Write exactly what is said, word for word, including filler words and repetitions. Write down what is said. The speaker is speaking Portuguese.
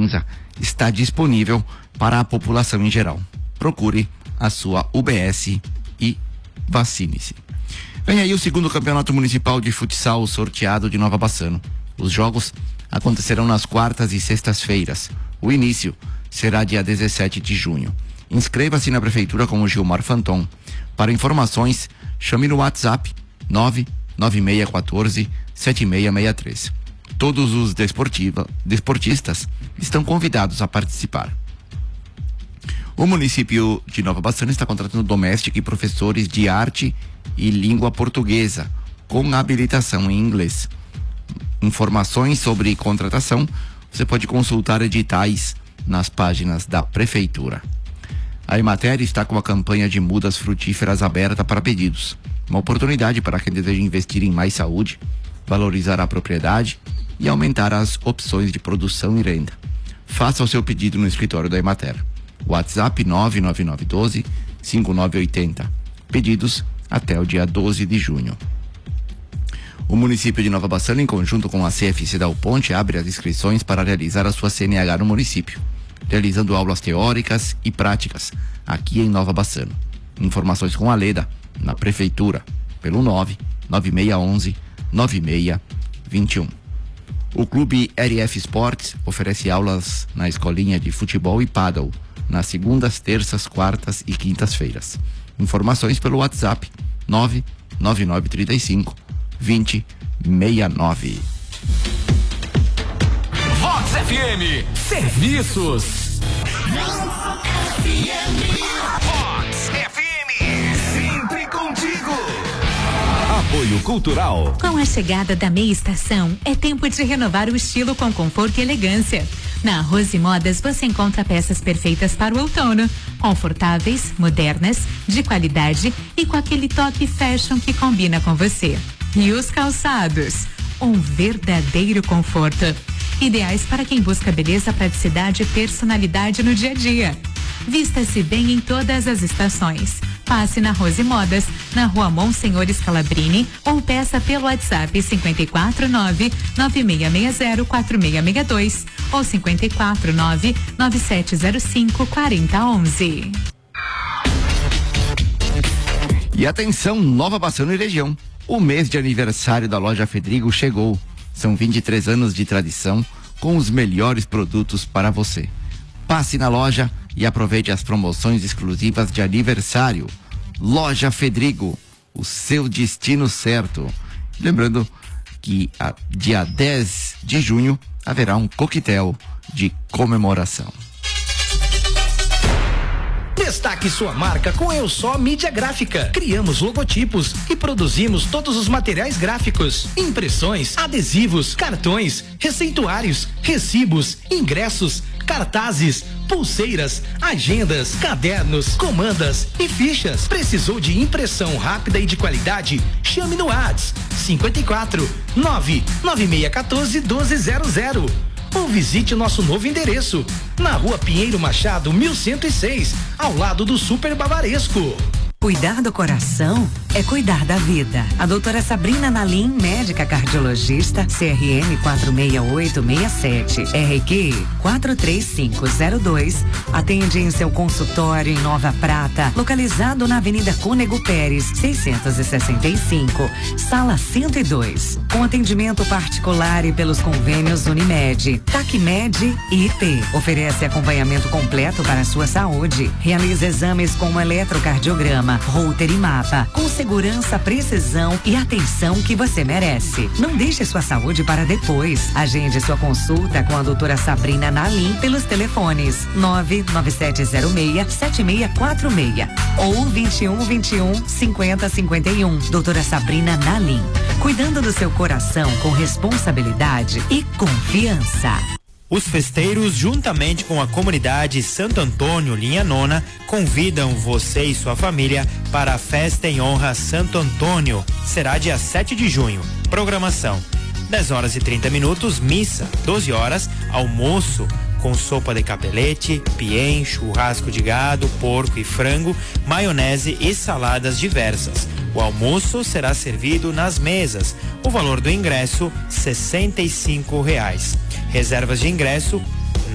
influenza está disponível para a população em geral. Procure a sua U B S e vacine-se. Vem aí o segundo campeonato municipal de futsal sorteado de Nova Bassano. Os jogos acontecerão nas quartas e sextas-feiras. O início será dia dezessete de junho. Inscreva-se na prefeitura com o Gilmar Fanton. Para informações, chame no WhatsApp nove nove seis um quatro sete seis seis três. Todos os desportiva, desportistas estão convidados a participar. O município de Nova Bassano está contratando doméstica e professores de arte e língua portuguesa com habilitação em inglês. Informações sobre contratação você pode consultar editais nas páginas da prefeitura. A Emater está com a campanha de mudas frutíferas aberta para pedidos. Uma oportunidade para quem deseja investir em mais saúde, valorizar a propriedade e aumentar as opções de produção e renda. Faça o seu pedido no escritório da Emater. WhatsApp nove nove nove um dois cinco nove oito zero. Pedidos até o dia doze de junho. O município de Nova Bassano, em conjunto com a C F C Dal Ponte, abre as inscrições para realizar a sua C N H no município, realizando aulas teóricas e práticas aqui em Nova Bassano. Informações com a Leda, na prefeitura, pelo nove nove seis um um nove seis dois um. O Clube R F Sports oferece aulas na escolinha de futebol e pádel nas segundas, terças, quartas e quintas-feiras. Informações pelo WhatsApp nove nove nove três cinco dois zero seis nove. Vox F M, serviços. F M. Vox F M, sempre contigo. Apoio Cultural. Com a chegada da meia estação, é tempo de renovar o estilo com conforto e elegância. Na Rose Modas você encontra peças perfeitas para o outono, confortáveis, modernas, de qualidade e com aquele toque fashion que combina com você. E os calçados, um verdadeiro conforto, ideais para quem busca beleza, praticidade e personalidade no dia a dia. Vista-se bem em todas as estações. Passe na Rose Modas, na Rua Monsenhor Scalabrini, ou peça pelo WhatsApp cinco quatro nove nove seis seis zero quatro seis seis dois ou cinco quatro nove nove sete zero cinco quatro zero um um. E atenção, Nova Bassano e região. O mês de aniversário da loja Fedrigo chegou. São vinte e três anos de tradição com os melhores produtos para você. Passe na loja e aproveite as promoções exclusivas de aniversário. Loja Fedrigo, o seu destino certo. Lembrando que a, dia dez de junho haverá um coquetel de comemoração. Destaque sua marca com Eu Só Mídia Gráfica. Criamos logotipos e produzimos todos os materiais gráficos: impressões, adesivos, cartões, receituários, recibos, ingressos, cartazes, pulseiras, agendas, cadernos, comandas e fichas. Precisou de impressão rápida e de qualidade? Chame no WhatsApp cinco quatro nove nove seis um quatro um dois zero zero ou visite o nosso novo endereço na Rua Pinheiro Machado mil cento e seis, ao lado do Super Bavaresco. Cuidar do coração é cuidar da vida. A doutora Sabrina Nalim, médica cardiologista, C R M quatro seis oito seis sete, R Q quatro três cinco zero dois, atende em seu consultório em Nova Prata, localizado na Avenida Cônego Pérez, seiscentos e sessenta e cinco, sala cento e dois, com atendimento particular e pelos convênios Unimed, Tacmed e I P. Oferece acompanhamento completo para a sua saúde. Realiza exames como eletrocardiograma, Holter e mapa, com segurança, precisão e atenção que você merece. Não deixe sua saúde para depois. Agende sua consulta com a doutora Sabrina Nalim pelos telefones nove nove sete zero seis sete seis quatro seis ou vinte e um, vinte e um, cinquenta, cinquenta e um. Doutora Sabrina Nalim, cuidando do seu coração com responsabilidade e confiança. Os festeiros, juntamente com a comunidade Santo Antônio Linha Nona, convidam você e sua família para a festa em honra a Santo Antônio. Será dia sete de junho. Programação: dez horas e trinta minutos, missa; doze horas, almoço com sopa de capelete, piem, churrasco de gado, porco e frango, maionese e saladas diversas. O almoço será servido nas mesas. O valor do ingresso, sessenta e cinco reais. Reservas de ingresso